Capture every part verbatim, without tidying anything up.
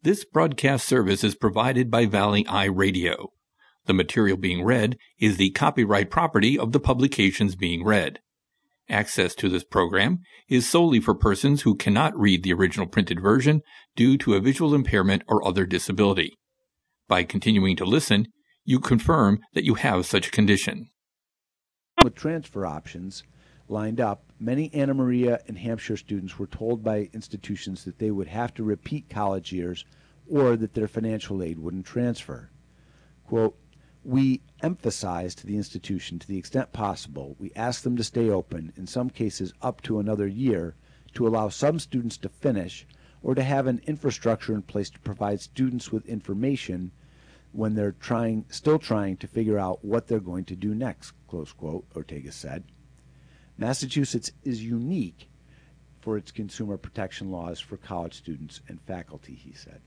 This broadcast service is provided by Valley Eye Radio. The material being read is the copyright property of the publications being read. Access to this program is solely for persons who cannot read the original printed version due to a visual impairment or other disability. By continuing to listen, you confirm that you have such a condition. With transfer options lined up, many Anna Maria and Hampshire students were told by institutions that they would have to repeat college years or that their financial aid wouldn't transfer. Quote, "We emphasize to the institution to the extent possible, we ask them to stay open, in some cases up to another year, to allow some students to finish or to have an infrastructure in place to provide students with information when they're trying, still trying to figure out what they're going to do next," close quote, Ortega said. Massachusetts is unique for its consumer protection laws for college students and faculty, he said.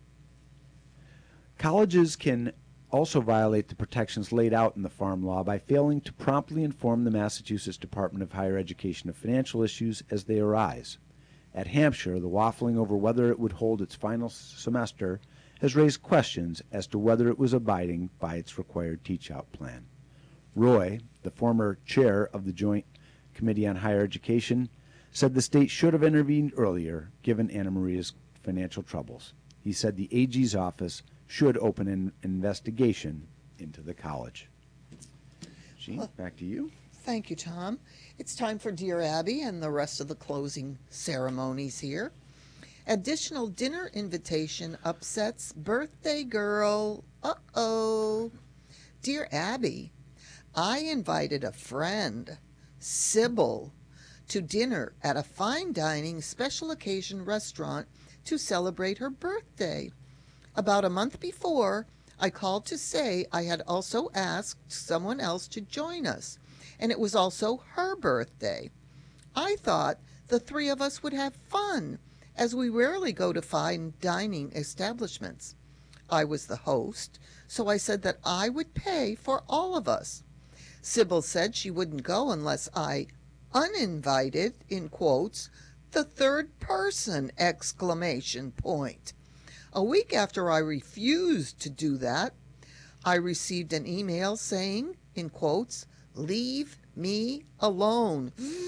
Colleges can also violate the protections laid out in the farm law by failing to promptly inform the Massachusetts Department of Higher Education of financial issues as they arise. At Hampshire, the waffling over whether it would hold its final semester has raised questions as to whether it was abiding by its required teach-out plan. Roy, the former chair of the Joint Committee on Higher Education, said the state should have intervened earlier, given Anna Maria's financial troubles. He said the A G's office should open an investigation into the college. Jean, well, back to you. Thank you, Tom. It's time for Dear Abby and the rest of the closing ceremonies here. Additional dinner invitation upsets birthday girl. Uh-oh. Dear Abby, I invited a friend, Sybil, to dinner at a fine dining special occasion restaurant to celebrate her birthday. About a month before, I called to say I had also asked someone else to join us, and it was also her birthday. I thought the three of us would have fun, as we rarely go to fine dining establishments. I was the host, so I said that I would pay for all of us. Sybil said she wouldn't go unless I uninvited, in quotes, the third person, exclamation point. A week after I refused to do that, I received an email saying, in quotes, "Leave me alone."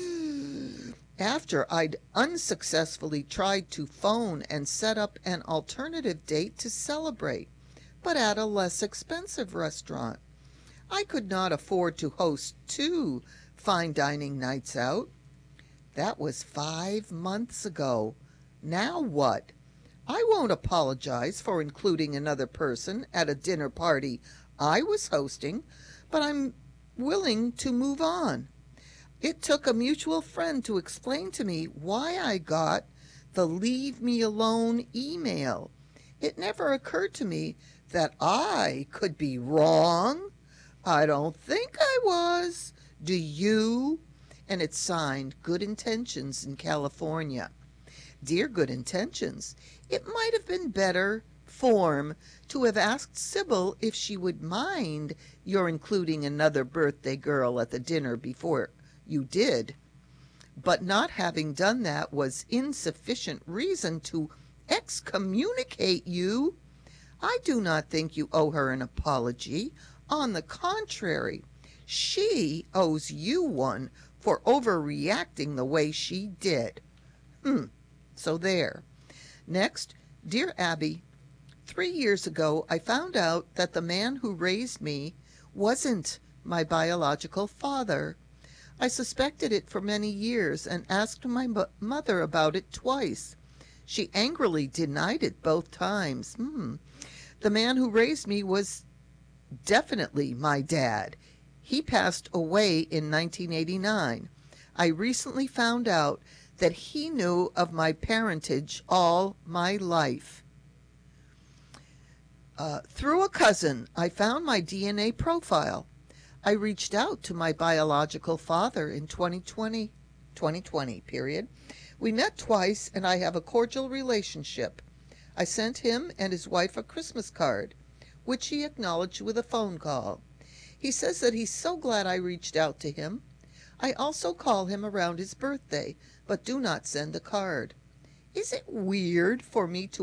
After I'd unsuccessfully tried to phone and set up an alternative date to celebrate, but at a less expensive restaurant. I could not afford to host two fine dining nights out. That was five months ago. Now what? I won't apologize for including another person at a dinner party I was hosting, but I'm willing to move on. It took a mutual friend to explain to me why I got the "leave me alone" email. It never occurred to me that I could be wrong. I don't think I was. Do you? And it's signed Good Intentions in California. Dear Good Intentions, it might have been better form to have asked Sybil if she would mind your including another birthday girl at the dinner before you did. But not having done that was insufficient reason to excommunicate you. I do not think you owe her an apology. On the contrary, she owes you one for overreacting the way she did. Hmm. So there. Next, Dear Abby, three years ago I found out that the man who raised me wasn't my biological father. I suspected it for many years and asked my mo- mother about it twice. She angrily denied it both times. Hmm. The man who raised me was definitely my dad. He passed away in nineteen eighty-nine. I recently found out that he knew of my parentage all my life. Uh, through a cousin, I found my D N A profile. I reached out to my biological father in twenty twenty, twenty twenty period. We met twice, and I have a cordial relationship. I sent him and his wife a Christmas card, which he acknowledged with a phone call. He says that he's so glad I reached out to him. I also call him around his birthday, but do not send a card. Is it weird for me to